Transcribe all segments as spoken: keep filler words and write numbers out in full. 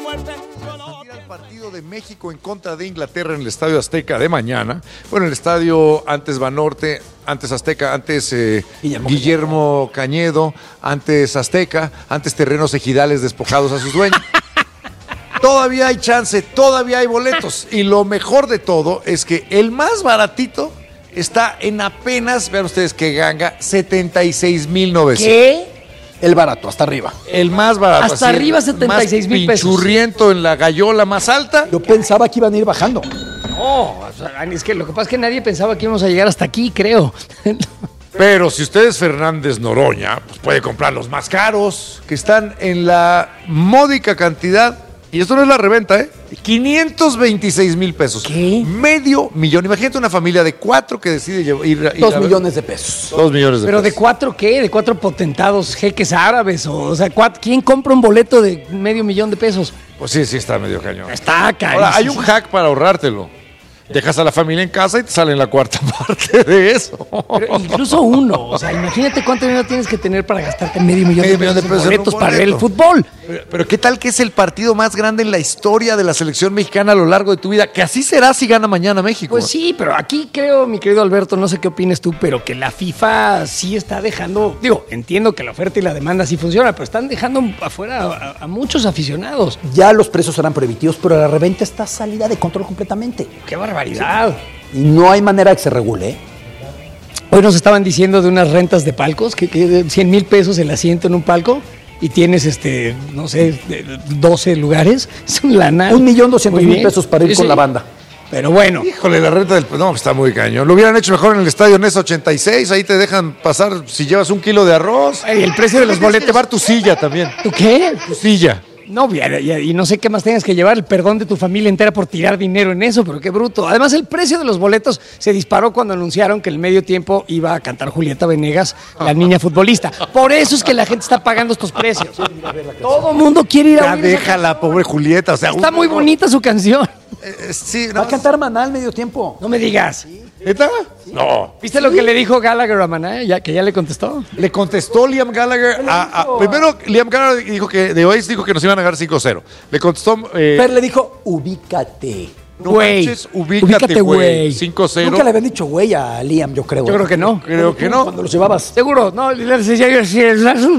El partido de México en contra de Inglaterra en el Estadio Azteca de mañana. Bueno, el estadio antes Banorte, antes Azteca, antes eh, Guillermo, Guillermo Cañedo, antes Azteca, antes terrenos ejidales despojados a sus dueños. Todavía hay chance, todavía hay boletos. Y lo mejor de todo es que el más baratito está en apenas, vean ustedes qué ganga, setenta y seis mil novecientos. ¿Qué? El barato, hasta arriba. El más barato. Hasta así, arriba setenta y seis mil pesos. Pinchurriento en la gallola más alta. Yo pensaba que iban a ir bajando. No, o sea, es que lo que pasa es que nadie pensaba que íbamos a llegar hasta aquí, creo. Pero si usted es Fernández Noroña, pues puede comprar los más caros, que están en la módica cantidad, y esto no es la reventa, ¿eh? quinientos veintiséis mil pesos. ¿Qué? Medio millón. Imagínate una familia de cuatro que decide ir, ir Dos a millones de pesos. Dos millones de ¿Pero pesos. de cuatro qué? ¿De cuatro potentados jeques árabes? O, o sea, ¿cuat- ¿quién compra un boleto de medio millón de pesos? Pues sí, sí está medio cañón. Está carísimo. Ahora, hay un hack para ahorrártelo. Dejas a la familia en casa y te sale en la cuarta parte de eso. Pero incluso uno, o sea, imagínate cuánto dinero tienes que tener para gastarte medio millón Medio de millón pesos de pesos en en un boletos para ver el boleto. fútbol. Pero, pero ¿qué tal que es el partido más grande en la historia de la selección mexicana a lo largo de tu vida? Que así será si gana mañana México. Pues sí, pero aquí creo, mi querido Alberto, no sé qué opinas tú, pero que la FIFA sí está dejando, digo, entiendo que la oferta y la demanda sí funciona, pero están dejando afuera a, a muchos aficionados. Ya los precios serán prohibitivos, pero la reventa está salida de control completamente. ¡Qué barbaridad! Y no hay manera que se regule, ¿eh? Hoy nos estaban diciendo de unas rentas de palcos, que, que cien mil pesos el asiento en un palco y tienes, este, no sé, doce lugares. Es un lana. Un millón doscientos Muy mil bien. pesos para ir Sí, con sí. la banda. Pero bueno. Híjole, la renta del... No, está muy cañón. Lo hubieran hecho mejor en el estadio Nesa ochenta y seis. Ahí te dejan pasar si llevas un kilo de arroz. Ay, el precio de los Tienes que boletos. llevar tu silla también. ¿Tú qué? Tu silla. No, y, y- y no sé qué más tengas que llevar, el perdón de tu familia entera por tirar dinero en eso, pero qué bruto. Además, el precio de los boletos se disparó cuando anunciaron que el medio tiempo iba a cantar Julieta Venegas, la niña futbolista. Por eso es que la gente está pagando estos precios. Todo mundo quiere ir a Ya oír esa deja la pobre Julieta. O sea, canción. Está un- muy bonita su canción. Eh, sí, Va no. a cantar Maná al medio tiempo. No me digas. ¿Neta? No. ¿Viste lo que le dijo Gallagher a Maná? Ya, que ya le contestó. Le contestó Liam Gallagher a, a- primero Liam Gallagher dijo que de hoy dijo que nos iban a ganar cinco cero. Le contestó eh, Per le dijo, ubícate. no Güey, manches, ubícate, ubícate, güey. güey. cinco cero. Nunca le habían dicho güey a Liam, yo creo. Yo creo que no. Creo que no. Cuando los llevabas. Seguro, no, le decía yo, sí,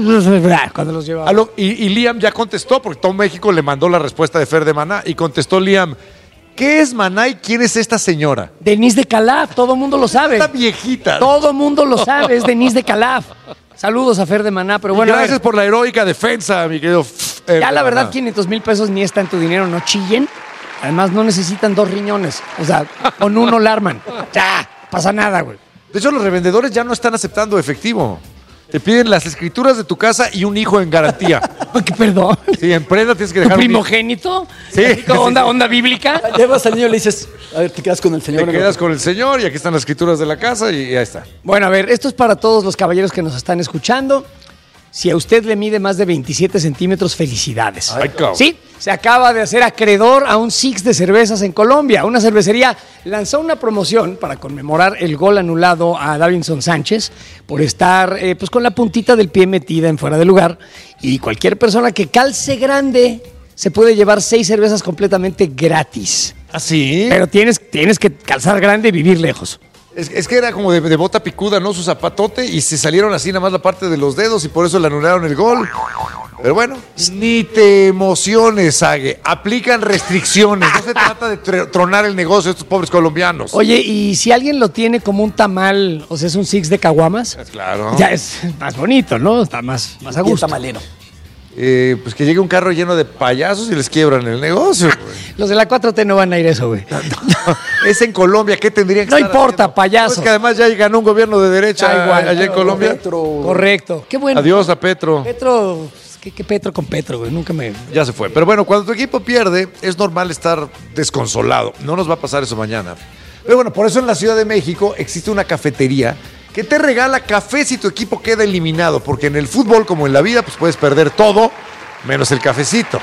cuando los llevaba. A lo- y, y Liam ya contestó porque todo México le mandó la respuesta de Fer de Maná y contestó Liam, ¿qué es Maná y quién es esta señora? Denise de Calaf, todo mundo lo sabe. Esta viejita. Todo mundo lo sabe, es Denise de Calaf. Saludos a Fer de Maná, pero Y bueno, a gracias ver, por la heroica defensa, mi querido Fer ya de la verdad Maná. quinientos mil pesos ni es tanto dinero, no chillen. Además no necesitan dos riñones, o sea, con uno la arman. Ya, pasa nada, güey. De hecho, los revendedores ya no están aceptando efectivo. Te piden las escrituras de tu casa y un hijo en garantía. ¿Qué, perdón? Sí, en prenda tienes que ¿Tu dejar un hijo. primogénito? Sí. Así como onda, onda bíblica? Llevas al niño y le dices, a ver, te quedas con el señor. Te quedas con el señor y aquí están las escrituras de la casa y ya está. Bueno, a ver, esto es para todos los caballeros que nos están escuchando. Si a usted le mide más de veintisiete centímetros, felicidades. Ay, cabrón. Sí, se acaba de hacer acreedor a un Six de cervezas en Colombia. Una cervecería lanzó una promoción para conmemorar el gol anulado a Davinson Sánchez por estar eh, pues con la puntita del pie metida en fuera de lugar. Y cualquier persona que calce grande se puede llevar seis cervezas completamente gratis. ¿Ah, sí? Pero tienes, tienes que calzar grande y vivir lejos. Es, es que era como de, de bota picuda, ¿no? Su zapatote y se salieron así nada más la parte de los dedos y por eso le anularon el gol. Pero bueno, ni te emociones, Sague. Aplican restricciones. No se trata de tr- tronar el negocio de estos pobres colombianos. Oye, y si alguien lo tiene como un tamal, o sea, es un Six de caguamas, Claro. ya es más bonito, ¿no? Está más, más a Y el gusto. tamalero. Eh, pues que llegue un carro lleno de payasos y les quiebran el negocio, güey. Los de la cuatro T no van a ir a eso, güey. Es en Colombia, ¿qué tendrían que No estar importa, haciendo? payasos. Pues que además ya ganó un gobierno de derecha Da igual, allá en claro, Colombia. Petro. Correcto. Qué bueno. Adiós a Petro. Petro, ¿qué, qué Petro con Petro, güey? Nunca me... Ya se fue. Pero bueno, cuando tu equipo pierde, es normal estar desconsolado. No nos va a pasar eso mañana. Pero bueno, por eso en la Ciudad de México existe una cafetería que te regala café si tu equipo queda eliminado. Porque en el fútbol, como en la vida, pues puedes perder todo, menos el cafecito.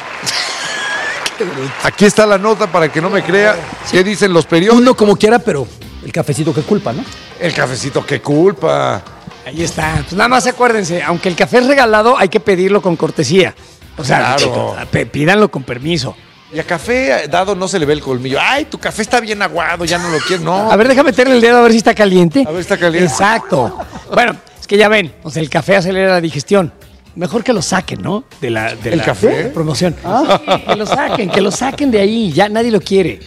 Aquí está la nota para que no me crea. ¿Qué dicen los periódicos? Uno como quiera, pero el cafecito que culpa, ¿no? El cafecito, qué culpa. Ahí está. Pues nada más acuérdense, aunque el café es regalado, hay que pedirlo con cortesía. O sea, Claro. p- pídanlo con permiso. Y a café dado no se le ve el colmillo. Ay, tu café está bien aguado, ya no lo quiero. No. A ver, déjame meterle el dedo a ver si está caliente. A ver si está caliente. Exacto. Bueno, es que ya ven, o sea, el café acelera la digestión. Mejor que lo saquen, ¿no? De la, de ¿El la café? promoción. Sí, que lo saquen, que lo saquen de ahí. Ya nadie lo quiere.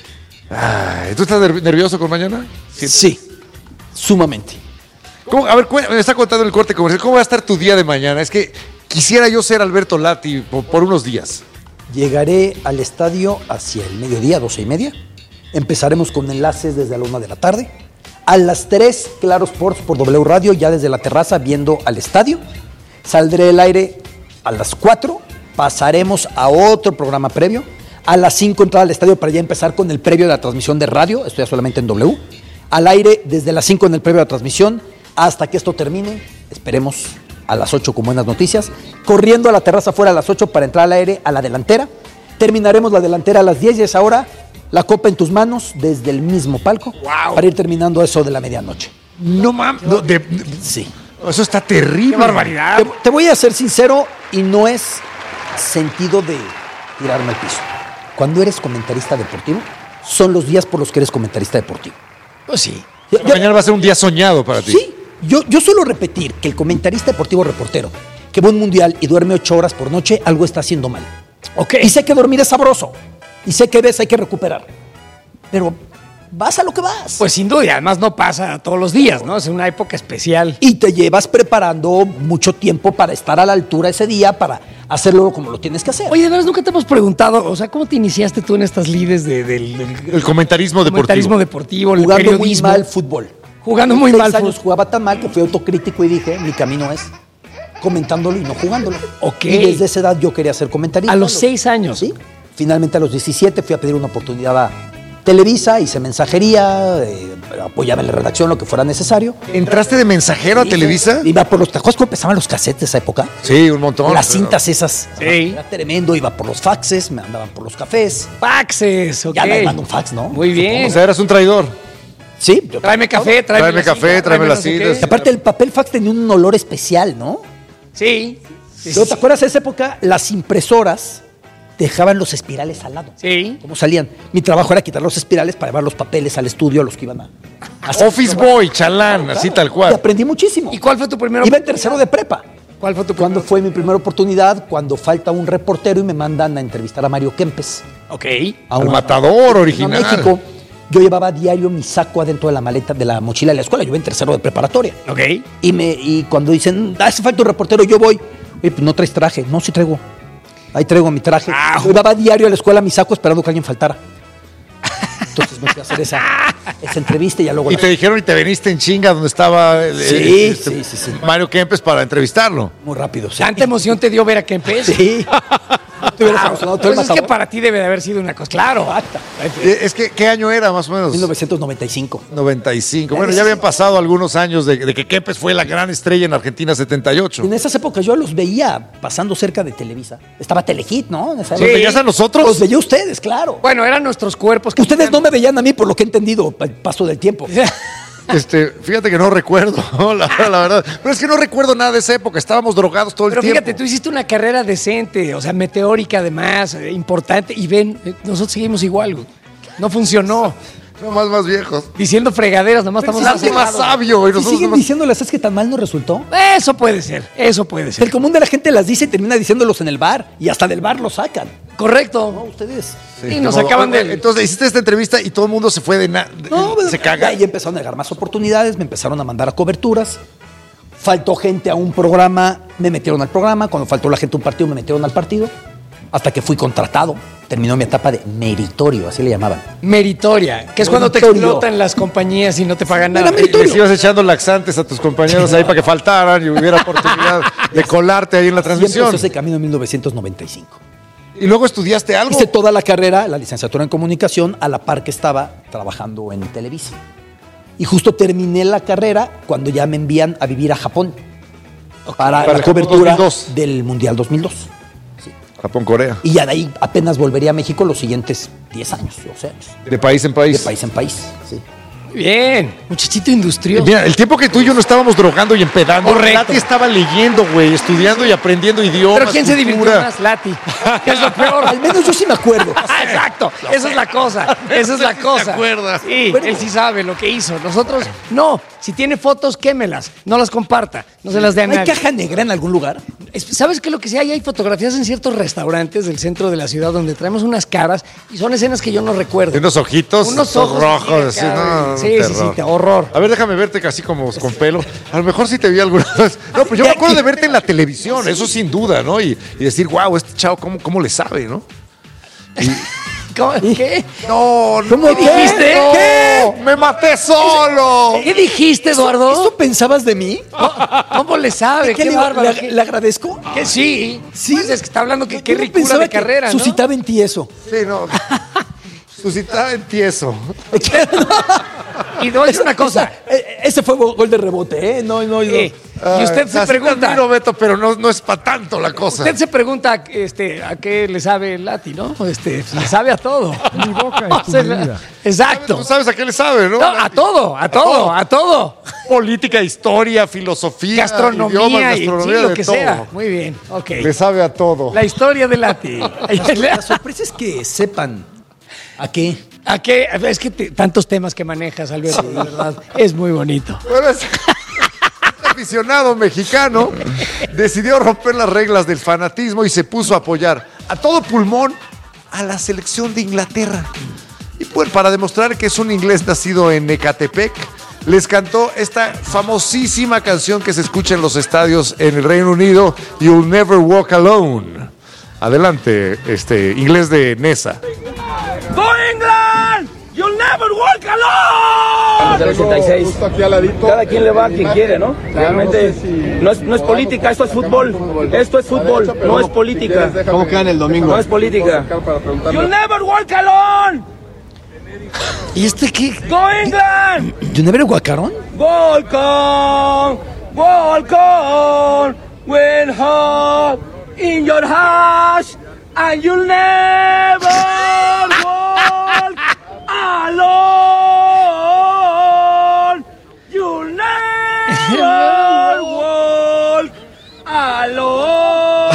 Ay, ¿tú estás nerv- nervioso con mañana? Sí, sumamente. ¿Cómo? A ver, cu- me está contando el corte comercial. ¿Cómo va a estar tu día de mañana? Es que quisiera yo ser Alberto Lati por, por unos días. Llegaré al estadio hacia el mediodía, doce y media. Empezaremos con enlaces desde la una de la tarde. A las tres, Claro Sports por W Radio, ya desde la terraza viendo al estadio. Saldré del aire a las cuatro. Pasaremos a otro programa previo. A las cinco entrar al estadio para ya empezar con el previo de la transmisión de radio. Esto ya solamente en W. Al aire desde las cinco en el previo de la transmisión hasta que esto termine. Esperemos a las ocho con buenas noticias. Corriendo a la terraza fuera a las ocho para entrar al aire a la delantera. Terminaremos la delantera a las diez y es ahora la copa en tus manos desde el mismo palco. ¡Wow! Para ir terminando eso de la medianoche. No mames. No, de- Sí. eso está terrible. ¡Qué barbaridad! Te, te voy a ser sincero y no es sentido de tirarme al piso. Cuando eres comentarista deportivo, son los días por los que eres comentarista deportivo. Pues sí. Yo- yo- Mañana va a ser un día soñado para ti. Sí, yo, yo suelo repetir que el comentarista deportivo reportero que va a un mundial y duerme ocho horas por noche, algo está haciendo mal. Ok. Y sé que dormir es sabroso. Y sé que ves, hay que recuperar. Pero vas a lo que vas. Pues sin duda, y además no pasa todos los días, ¿no? Es una época especial. Y te llevas preparando mucho tiempo para estar a la altura ese día, para hacerlo como lo tienes que hacer. Oye, de veras, nunca te hemos preguntado, o sea, ¿cómo te iniciaste tú en estas lides de- del, del- El comentarismo deportivo. comentarismo deportivo, el jugando muy periodismo? mal fútbol. Jugando muy Seis mal años fútbol. jugaba tan mal que fui autocrítico y dije, mi camino es comentándolo y no jugándolo. Ok. Y desde esa edad yo quería ser comentarista. A los seis años. Sí. Finalmente a los diecisiete fui a pedir una oportunidad a Televisa, hice mensajería, eh, apoyaba en la redacción, lo que fuera necesario. ¿Entraste de mensajero a Televisa? Iba por los tacos, ¿cómo empezaban los cassettes de esa época? Sí, un montón. Las cintas esas. Sí. Era tremendo, iba por los faxes, me andaban por los cafés. Faxes, ok. Ya nadie manda un fax, ¿no? Muy bien. O sea, eras un traidor. Sí. yo- Tráeme café, tráeme, Tráeme la café, cita, tráeme no las sé citas. qué. Y aparte el papel fax tenía un olor especial, ¿no? Sí. Sí, Luego, sí, ¿te acuerdas de esa época? Las impresoras dejaban los espirales al lado. sí. ¿Cómo salían? Mi trabajo era quitar los espirales para llevar los papeles al estudio a los que iban a... a hacer Office pruebas. Boy, chalán, así tal Y cual. aprendí muchísimo. ¿Y cuál fue tu primera Iba en tercero de prepa. ¿Cuál fue tu Cuando primera? fue mi primera oportunidad, cuando falta un reportero y me mandan a entrevistar a Mario Kempes. Ok. A Al una- matador a original. México. Yo llevaba diario mi saco adentro de la maleta, de la mochila de la escuela. Yo iba en tercero de preparatoria. Ok. Y, me, y cuando dicen, "Ah, hace falta un reportero, yo voy. Oye, pues no traes traje. No, sí traigo. Ahí traigo mi traje. ¡Au! Yo llevaba diario a la escuela mi saco esperando que alguien faltara. Entonces me fui a hacer esa, esa entrevista y ya luego... Y la- te dijeron y te veniste en chinga donde estaba el- Sí, el- sí, sí, sí. Mario Kempes para entrevistarlo. Muy rápido. Sí. ¿Tanta emoción te dio ver a Kempes? Sí. Te hubieras Ah, emocionado todo pues el es que matador. para ti debe de haber sido una cosa. Claro. Eh, Es que, ¿qué año era más o menos? mil novecientos noventa y cinco. noventa y cinco. Bueno, ya habían pasado algunos años de, de que Kempes fue la gran estrella en Argentina setenta y ocho. En esas épocas yo los veía pasando cerca de Televisa. Estaba Telehit, ¿no? En esa ¿Los época. veías a nosotros? Los veía a ustedes, claro. Bueno, eran nuestros cuerpos. que Ustedes no me veían a mí por lo que he entendido, el paso del tiempo. Este, fíjate que no recuerdo, la, la verdad. Pero es que no recuerdo nada de esa época. Estábamos drogados todo el Pero tiempo. fíjate, tú hiciste una carrera decente, o sea, meteórica además, eh, importante. Y ven, eh, nosotros seguimos igual, güey. No funcionó. Somos más viejos. Diciendo fregaderas, nomás estamos Nadie más acelerados. sabio, güey. Y Nosotros siguen somos- diciéndolas, es que tan mal nos resultó. Eso puede ser, eso puede ser. El común de la gente las dice y termina diciéndolos en el bar. Y hasta del bar los sacan. No, Correcto. ustedes. Y nos Como- acaban de... Entonces hiciste esta entrevista y todo el mundo se fue de nada. No, se caga. Y empezaron a negar más oportunidades, me empezaron a mandar a coberturas. Faltó gente a un programa, me metieron al programa. Cuando faltó la gente a un partido, me metieron al partido. Hasta que fui contratado. Terminó mi etapa de meritorio, así le llamaban. Meritoria, que es cuando te Meritorio. explotan las compañías y no te pagan nada. Era meritorio. Les ibas echando laxantes a tus compañeros ahí para que faltaran y hubiera oportunidad de colarte ahí en la Y empezó transmisión. ese camino en mil novecientos noventa y cinco. Y luego estudiaste algo. Hice toda la carrera, la licenciatura en comunicación, a la par que estaba trabajando en Televisa. Y justo terminé la carrera cuando ya me envían a vivir a Japón para, Para la el Japón cobertura dos mil dos. del Mundial dos mil dos. Japón, Corea. Y ya de ahí apenas volvería a México los siguientes diez años, doce años. De país en país. De país en país, sí. Bien, muchachito industrioso. Mira, el tiempo que tú y yo no estábamos drogando y empedando, Correcto. Lati estaba leyendo, güey, estudiando y aprendiendo idiomas. Pero ¿quién se divirtió cultura. más? Lati. ¿Qué es lo peor? Al menos yo sí me acuerdo. Ah, exacto, esa es la cosa, esa es la cosa. ¿Te acuerdas? Sí, Bueno. él sí sabe lo que hizo. Nosotros, no. Si tiene fotos, quémelas. No las comparta. No se las dé a ¿No hay nadie. caja negra en algún lugar? Es- ¿Sabes qué es lo que sí hay? Hay fotografías en ciertos restaurantes del centro de la ciudad donde traemos unas caras y son escenas que yo no recuerdo. Unos ojitos Unos ojos rojos, así así, acá, no, güey. un Sí, sí, terror. sí, te- horror. A ver, déjame verte casi como con pelo. A lo mejor sí te vi alguna vez. No, pero yo me acuerdo de verte en la televisión, eso sin duda, ¿no? Y, y decir, wow, este chavo, ¿cómo, cómo le sabe, no? ¿Cómo- ¿Qué? No, no. ¿Cómo ¿Qué dijiste? No, ¿Qué? ¡Me maté solo! ¿Qué dijiste, Eduardo? ¿Eso pensabas de mí? ¿Cómo le sabe? ¿Qué Qué le, bárbaro. le- ¿Qué- le agradezco? que sí? Sí. Pues es que está hablando que qué Yo no ricura pensaba de que carrera, ¿no? suscitaba en ti eso. Sí, no. Suscitaba en tieso. Y te voy a decir una cosa. Eh, Ese fue gol de rebote, ¿eh? No, no, no. Eh, y usted se Así te pregunta, admiro, Beto, pero no, no es para tanto la cosa. usted se pregunta este, a qué le sabe el Lati, ¿no? Este, le sabe a todo. Mi boca es tu O sea, vida. Exacto. Tú sabes a qué le sabe, ¿no? No, a todo, a todo, a todo. Política, historia, filosofía, Gastronomía, idiomas, y gastronomía, sí, lo de que todo. sea. Muy bien, ok. Le sabe a todo. La historia de Lati. La sorpresa es que sepan a qué. ¿A qué? Es que te- tantos temas que manejas, Alberto, de verdad. Es muy bonito. Bueno, es- este aficionado mexicano decidió romper las reglas del fanatismo y se puso a apoyar a todo pulmón a la selección de Inglaterra. Y pues, para demostrar que es un inglés nacido en Ecatepec, les cantó esta famosísima canción que se escucha en los estadios en el Reino Unido, You'll Never Walk Alone. Adelante, este inglés de Nesa. Go England! You'll never walk alone! ochenta y seis. Cada quien le va a quien quiere, ¿no? Realmente no es, no es política, esto es fútbol. Esto es fútbol, no es política. ¿Cómo quedan el domingo? No es política. You'll never walk alone! ¿Y este qué? Go England! ¿You never guacaron? Walk on! Walk on! When hot in your house and you'll never walk alone! You'll never walk alone!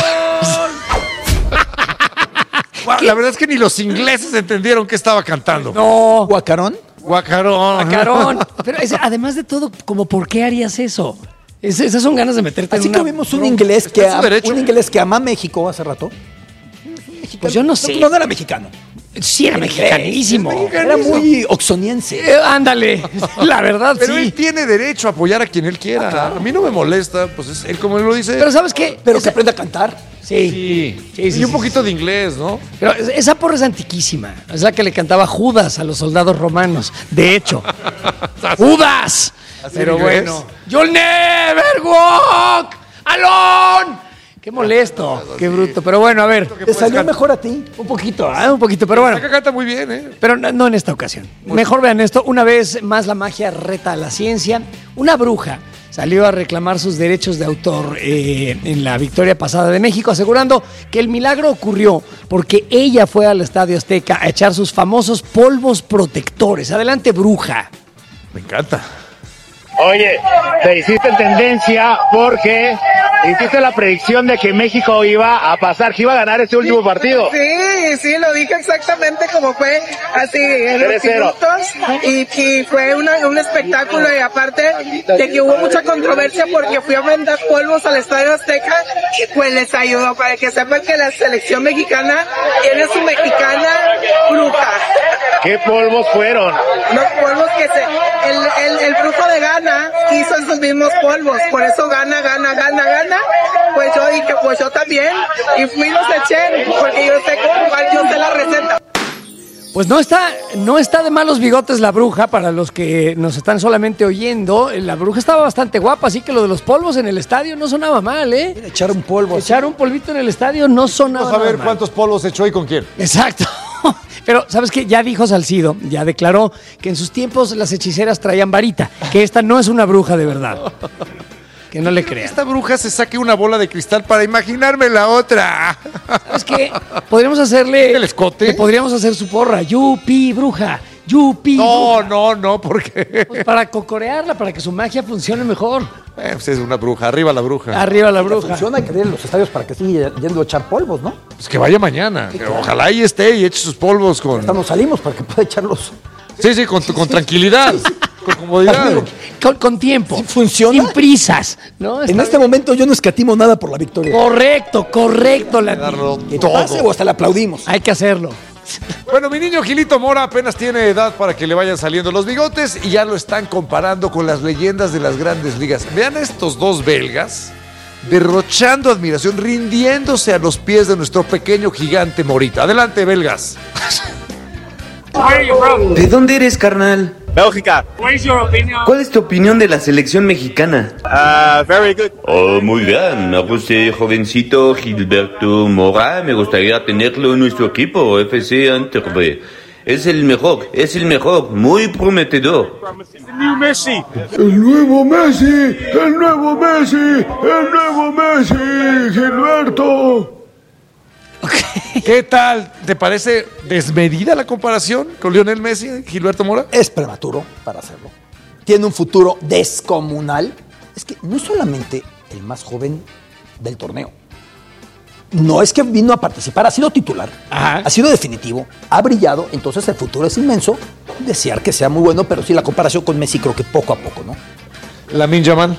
Guau, la verdad es que ni los ingleses entendieron qué estaba cantando. No. ¿Guacarón? Guacarón. Carón. Pero es- además de todo, como ¿por qué harías eso? Es- esas son ganas de meterte Así en que una... vimos un inglés que Está en su ama, derecho. un inglés que ama México hace rato. Pues yo no sé. No, no era mexicano. Sí, era mexicanísimo. Era muy oxoniense. Eh, ándale, la verdad Pero sí. él tiene derecho a apoyar a quien él quiera. A mí no me molesta, pues es él como él lo dice. Pero ¿sabes qué? Pero Esa- que aprenda a cantar. Sí. sí. Sí, sí, y un sí, poquito de inglés, ¿no? Pero esa porra es antiquísima. Es la que le cantaba Judas a los soldados romanos. De hecho. ¡Judas! Pero en inglés. bueno. You'll never walk alone. Qué molesto, qué bruto. Pero bueno, a ver. Te salió mejor a ti. Un poquito, ah, un poquito, pero bueno. Acá canta muy bien, ¿eh? Pero no, no en esta ocasión. Mejor vean esto. Una vez más la magia reta a la ciencia. Una bruja salió a reclamar sus derechos de autor eh, en la victoria pasada de México, asegurando que el milagro ocurrió porque ella fue al Estadio Azteca a echar sus famosos polvos protectores. Adelante, bruja. Me encanta. Oye, te hiciste tendencia porque hiciste la predicción de que México iba a pasar, que iba a ganar ese último partido. Sí, sí, lo dije exactamente como fue, así en los tres cero. minutos, y, y fue una- un espectáculo, y aparte de que hubo mucha controversia porque fui a vender polvos al Estadio Azteca, pues les ayudó para que sepan que la selección mexicana tiene su mexicana bruja. ¿Qué polvos fueron? Los polvos que se, el, el, el brujo de Ghana hizo esos mismos polvos, por eso gana, gana, gana, gana. Pues yo dije, pues yo también, y fui y los eché, porque yo sé cómo jugar, yo sé la receta. Pues no está, no está de malos bigotes la bruja, para los que nos están solamente oyendo. La bruja estaba bastante guapa, así que lo de los polvos en el estadio no sonaba mal, ¿eh? Echar un polvo. Echar un polvito en el estadio no sonaba Vamos a ver nada mal. cuántos polvos echó y con quién. Exacto. Pero, ¿sabes qué? Ya dijo Salcido, ya declaró que en sus tiempos las hechiceras traían varita, que esta no es una bruja de verdad. Que no le crean. Esta bruja se saque una bola de cristal para imaginarme la otra. ¿Sabes qué? Podríamos hacerle... ¿El escote? Le podríamos hacer su porra. Yupi, bruja. Yupi. No, no, no, porque Pues para cocorearla, para que su magia funcione mejor. eh, pues es una bruja, arriba la bruja. Arriba la bruja. Funciona, hay que ir en los estadios para que siga yendo a echar polvos, ¿no? Pues que vaya mañana. Que ojalá ahí esté y eche sus polvos con. Hasta nos salimos para que pueda echarlos. Sí, sí, con, con tranquilidad, con comodidad. Amigo, Con, con tiempo. ¿Sí funciona? Sin prisas. ¿no? En Está este momento yo no escatimo nada por la victoria. Correcto, correcto. La... Darlo Que todo. pase o hasta le aplaudimos. Hay que hacerlo. Bueno, mi niño Gilito Mora apenas tiene edad para que le vayan saliendo los bigotes y ya lo están comparando con las leyendas de las grandes ligas. Vean a estos dos belgas derrochando admiración, rindiéndose a los pies de nuestro pequeño gigante Morita. Adelante, belgas. ¿De dónde eres, carnal? Bélgica. ¿Cuál es tu opinión de la selección mexicana? Uh, very good. Oh, muy bien. Me gusta el jovencito Gilberto Mora. Me gustaría tenerlo en nuestro equipo, F C Antwerp. Es el mejor, es el mejor. Muy prometedor. The new Messi. El nuevo Messi, el nuevo Messi, el nuevo Messi, Gilberto. ¿Qué tal? ¿Te parece desmedida la comparación con Lionel Messi y Gilberto Mora? Es prematuro para hacerlo. Tiene un futuro descomunal. Es que no es solamente el más joven del torneo. No es que vino a participar, ha sido titular, Ajá. ha sido definitivo, ha brillado, entonces el futuro es inmenso. Desear que sea muy bueno, pero sí la comparación con Messi creo que poco a poco, ¿no? Lamine Yamal.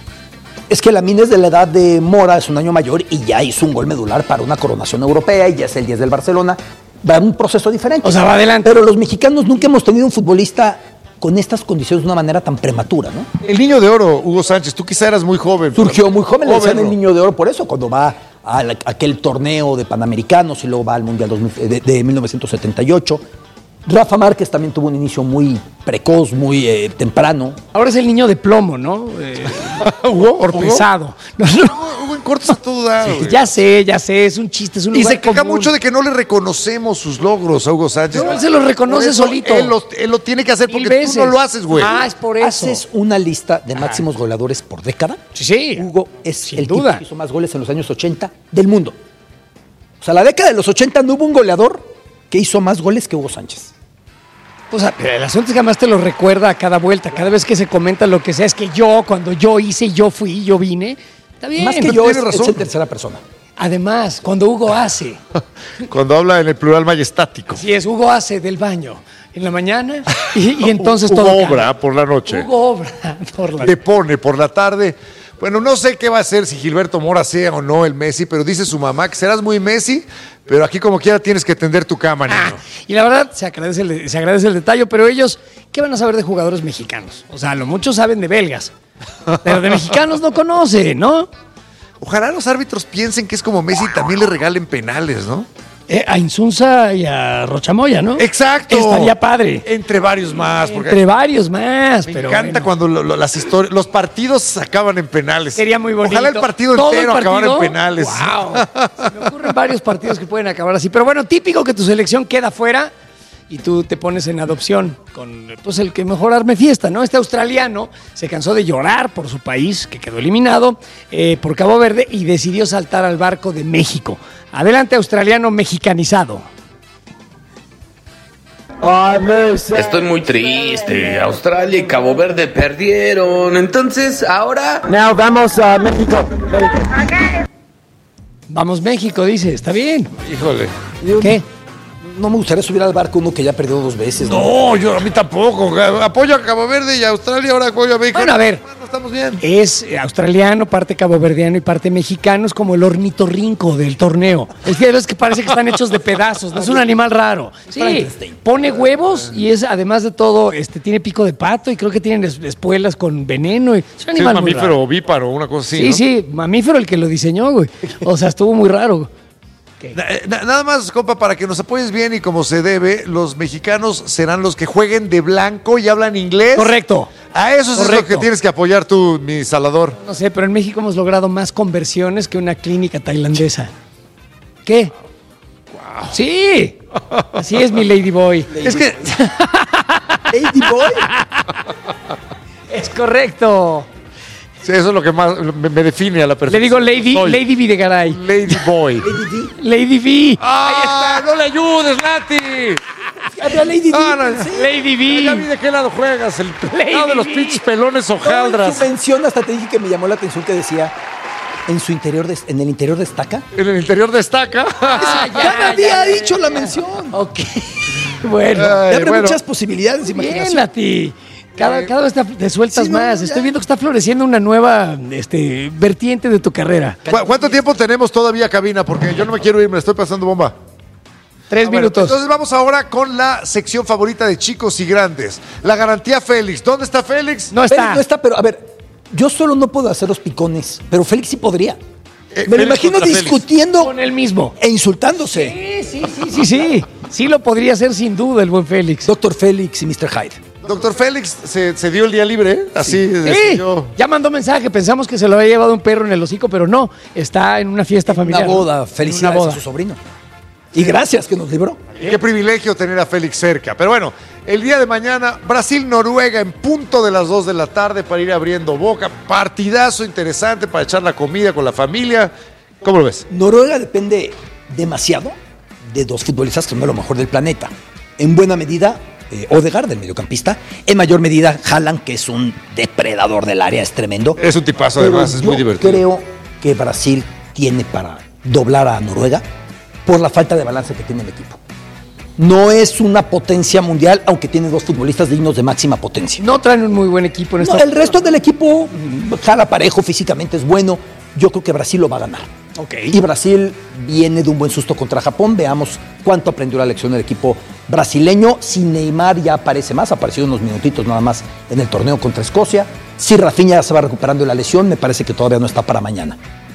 Es que Lamine es de la edad de Mora, es un año mayor y ya hizo un gol medular para una coronación europea y ya es el diez del Barcelona. Va en un proceso diferente. O sea, va adelante. Pero los mexicanos nunca hemos tenido un futbolista con estas condiciones de una manera tan prematura, ¿no? El niño de oro, Hugo Sánchez, tú quizá eras muy joven. Surgió muy joven, le decían Joven, el niño de oro por eso, cuando va a la- aquel torneo de Panamericanos y luego va al Mundial dos mil de, de mil novecientos setenta y ocho. Rafa Márquez también tuvo un inicio muy precoz, muy eh, temprano. Ahora es el niño de plomo, ¿no? Eh, Hugo, por Hugo. pesado. No, no. Hugo en cortos a todo dado, güey. Ya sé, ya sé, es un chiste, es un Y lugar se queja común. mucho de que no le reconocemos sus logros a Hugo Sánchez. No, él se los reconoce Por eso solito. Él lo, él lo tiene que hacer Mil porque tú veces. no lo haces, güey. Ah, es por eso. Haces una lista de máximos goleadores por década. Sí, sí. Hugo es Sin el duda. tipo que hizo más goles en los años ochenta del mundo. O sea, la década de los ochenta no hubo un goleador que hizo más goles que Hugo Sánchez. O sea, pero el asunto es que además te lo recuerda a cada vuelta. Cada vez que se comenta lo que sea, es que yo, cuando yo hice, yo fui, yo vine. Está bien. Más que pero yo es, tiene es razón. en tercera persona. Además, cuando Hugo hace, Cuando habla en el plural majestático. si es Hugo hace del baño en la mañana y, y entonces Hugo todo cambia. obra por la noche. Hugo obra por la Le pone por la tarde. Bueno, no sé qué va a hacer si Gilberto Mora sea o no el Messi, pero dice su mamá que serás muy Messi, pero aquí como quiera tienes que tender tu cama, niño. Ah, y la verdad, se agradece, el, se agradece el detalle, pero ellos, ¿qué van a saber de jugadores mexicanos? O sea, lo muchos saben de belgas, pero de mexicanos no conocen, ¿no? Ojalá los árbitros piensen que es como Messi y también le regalen penales, ¿no? Eh, a Insunza y a Rochamoya, ¿no? Exacto. Estaría padre. Entre varios más. Porque Entre varios más, me pero encanta bueno. cuando lo- lo- las historias, los partidos se acaban en penales. Sería muy bonito. Ojalá el partido Todo entero el acabara en partido, penales. ¡Wow! Se me ocurren varios partidos que pueden acabar así. Pero bueno, típico que tu selección queda fuera y tú te pones en adopción con pues, el que mejor arme fiesta, ¿no? Este australiano se cansó de llorar por su país, que quedó eliminado eh, por Cabo Verde y decidió saltar al barco de México. Adelante, australiano mexicanizado. Estoy muy triste. Australia y Cabo Verde perdieron. Entonces, ahora... Now vamos a México. Vamos, México, dice. Está bien. Híjole. ¿Qué? No me gustaría subir al barco uno que ya perdió dos veces. No, yo a mí tampoco. Apoyo a Cabo Verde y a Australia, ahora apoyo a México. Bueno, a ver. Bueno, estamos bien. Es eh, australiano, parte caboverdiano y parte mexicano. Es como el ornitorrinco del torneo. Es que es que parece que están hechos de pedazos. No es un animal raro. Sí, Frankenstein. pone huevos y es, además de todo, este tiene pico de pato y creo que tienen es- espuelas con veneno. Y es un Sí, es animal muy mamífero raro. ovíparo, una cosa así. Sí, ¿no? sí, mamífero el que lo diseñó, güey. O sea, estuvo muy raro. Na- na- Nada más, compa, para que nos apoyes bien y como se debe, los mexicanos serán los que jueguen de blanco y hablan inglés. Correcto. A eso es lo Correcto. que tienes que apoyar tú, mi salador. No sé, pero en México hemos logrado más conversiones que una clínica tailandesa. ¿Qué? Sí. Así es mi Ladyboy. Es que Lady Boy. Es correcto. sí, eso es lo que más me, me define a la persona. Le digo Lady, Lady Videgaray. Lady Boy. Lady V. ¡Ah! ¡No le ayudes, Nati! Había Lady Ah, D. no, Sí. Lady B. Ya vi de qué lado juegas, el Lady lado de los B. pinches pelones No, en hojaldras. su mención hasta te dije que me llamó la atención que decía en su interior, des- en el interior destaca. En el interior destaca. Ah, ya, Ya me había ya, dicho la mención. Ok. Bueno. Ay, Le abre bueno. muchas posibilidades de Bien, imaginación. Nati. Cada, cada vez te, te sueltas Sí, no, más. ya. Estoy viendo que está floreciendo una nueva este, vertiente de tu carrera. ¿Cu- ¿Cuánto tiempo tenemos todavía, cabina? Porque yo no me quiero ir, me la estoy pasando bomba. Tres Bueno, minutos. entonces vamos ahora con la sección favorita de chicos y grandes. La garantía Félix. ¿Dónde está Félix? no Félix está. no está, pero a ver, yo solo no puedo hacer los picones, pero Félix sí podría. Eh, Me lo Félix imagino contra Félix. discutiendo Con él mismo. e insultándose. Sí, sí, sí, sí, sí. Sí lo podría hacer sin duda el buen Félix. Doctor Félix y mister Hyde. Doctor Félix se, se dio el día libre, ¿eh? Así Sí, decidió. ya mandó mensaje. Pensamos que se lo había llevado un perro en el hocico, pero no. Está en una fiesta familiar. Una boda, ¿no? felicidades Una boda. a su sobrino. Y gracias que nos libró. Qué privilegio tener a Félix cerca. Pero bueno, el día de mañana, Brasil-Noruega en punto de las dos de la tarde para ir abriendo boca. Partidazo interesante para echar la comida con la familia. ¿Cómo lo ves? Noruega depende demasiado de dos futbolistas que son de lo mejor del planeta. En buena medida, eh, Odegaard, el mediocampista. En mayor medida, Haaland, que es un depredador del área, es tremendo. Es un tipazo, Pero además, es yo muy divertido. creo que Brasil tiene para doblar a Noruega por la falta de balance que tiene el equipo. No es una potencia mundial, aunque tiene dos futbolistas dignos de máxima potencia. No traen un muy buen equipo en esta. No, el resto del equipo mm, jala parejo, físicamente es bueno. Yo creo que Brasil lo va a ganar. Ok. Y Brasil viene de un buen susto contra Japón. Veamos cuánto aprendió la lección del equipo brasileño. Si Neymar ya aparece más, apareció unos minutitos nada más en el torneo contra Escocia. Si Rafinha ya se va recuperando de la lesión, me parece que todavía no está para mañana.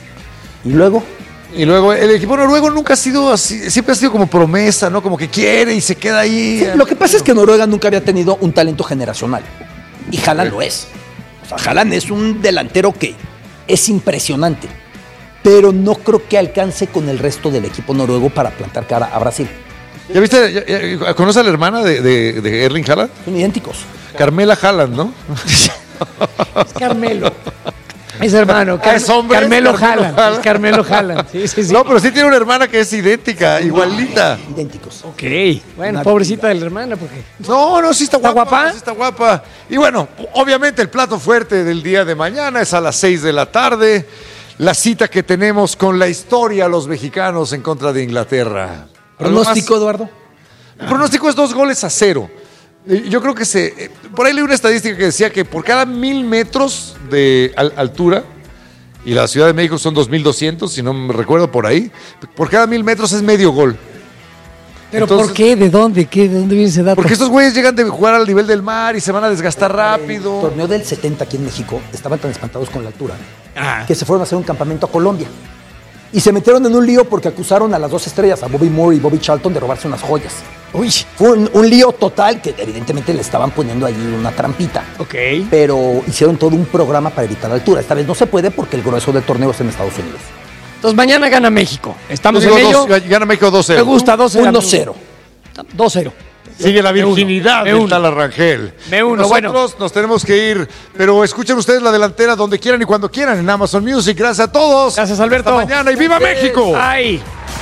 Y luego, Y luego, el equipo noruego nunca ha sido así, siempre ha sido como promesa, ¿no? Como que quiere y se queda ahí. sí, lo que pasa es que Noruega nunca había tenido un talento generacional. Y Haaland lo es. O sea, Haaland es un delantero que es impresionante. Pero no creo que alcance con el resto del equipo noruego para plantar cara a Brasil. ¿Ya viste? Ya- ya- ¿Conoce a la hermana de, de, de Erling Haaland? Son idénticos. Carmela Haaland, ¿no? Es Carmelo. Es hermano. Ah, es hombre, Carmelo es Carmelo Haaland. Haaland. Es Carmelo Haaland. Sí, sí, sí. No, pero sí tiene una hermana que es idéntica, igualita. Idénticos. Ok. Bueno, Una pobrecita de la hermana, porque. No, no, sí está ¿Está guapa. guapa? Sí está guapa. Y bueno, obviamente el plato fuerte del día de mañana es a las seis de la tarde. La cita que tenemos con la historia, los mexicanos en contra de Inglaterra. Pronóstico, Además, Eduardo. el pronóstico es dos goles a cero. Eh, Yo creo que se. eh, Por ahí leí una estadística que decía que por cada mil metros de al- altura, y la Ciudad de México son dos mil doscientos, si no me recuerdo por ahí, por cada mil metros es medio gol. ¿Pero Entonces- por qué? ¿De dónde? ¿Qué? ¿De dónde viene ese dato? Porque estos güeyes llegan de jugar al nivel del mar y se van a desgastar El rápido. torneo del setenta aquí en México estaban tan espantados con la altura Ah. que se fueron a hacer un campamento a Colombia. Y se metieron en un lío porque acusaron a las dos estrellas, a Bobby Moore y Bobby Charlton, de robarse unas joyas. Uy. Fue un, un lío total que evidentemente le estaban poniendo ahí una trampita. Ok. Pero hicieron todo un programa para evitar la altura. Esta vez no se puede porque el grueso del torneo es en Estados Unidos. Entonces mañana gana México. Estamos Yo en digo ello. dos- gana México dos cero. Me gusta dos cero. uno cero. dos cero. Sigue la Me uno, virginidad me del uno. tal Arrangel. Me uno, Nosotros bueno. nos tenemos que ir, pero escuchen ustedes la delantera donde quieran y cuando quieran en Amazon Music. Gracias a todos. Gracias, Alberto. Hasta mañana y ¡viva México! Ay.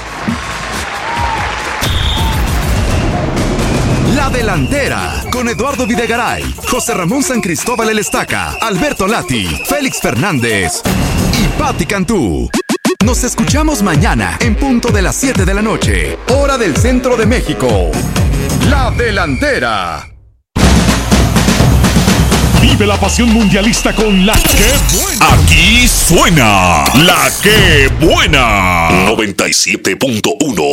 La Delantera, con Eduardo Videgaray, José Ramón San Cristóbal El Estaca, Alberto Lati, Félix Fernández y Patti Cantú. Nos escuchamos mañana en punto de las siete de la noche, hora del centro de México. La Delantera. Vive la pasión mundialista con la que buena. Aquí suena la que buena. noventa y siete punto uno